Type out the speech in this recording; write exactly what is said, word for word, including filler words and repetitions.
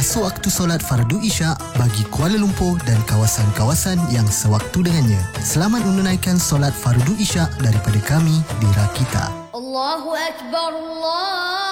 masuk waktu solat fardu Isyak bagi Kuala Lumpur dan kawasan-kawasan yang sewaktu dengannya. Selamat menunaikan solat fardu Isyak daripada kami di Rakita. Allahu Akbar, Allah.